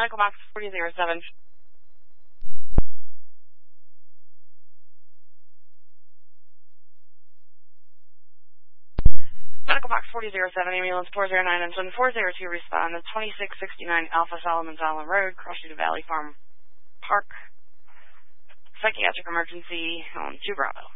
Medical Box 4007. Medical Box 4007, ambulance 409 engine 402, respond to 2669 Alpha Solomons Island Road, Cross Cedar Valley Farm Park. Psychiatric emergency on 2 Bravo.